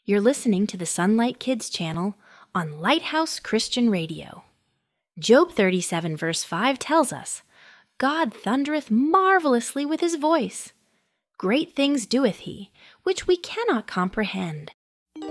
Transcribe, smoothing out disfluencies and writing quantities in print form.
You're listening to the Sunlight Kids channel on Lighthouse Christian Radio. Job 37 verse 5 tells us, God thundereth marvelously with his voice. Great things doeth he, which we cannot comprehend.